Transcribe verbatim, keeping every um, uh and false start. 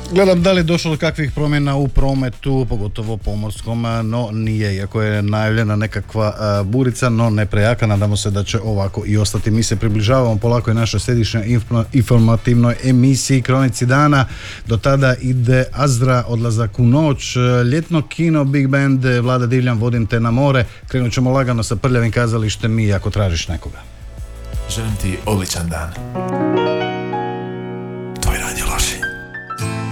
Gledam da li je došlo do kakvih promjena u prometu, pogotovo pomorskom, no nije, iako je najavljena nekakva burica, no ne prejaka, nadamo se da će ovako i ostati. Mi se približavamo polako i našoj središnjoj informativnoj emisiji Kronici dana. Do tada ide Azdra, Odlazak u noć, ljetno kino, Big Band, Vlada Divljan, Vodim te na more. Krenut ćemo lagano sa Prljavim kazalištem, Mi ako tražiš nekoga. Želim ti odličan dan.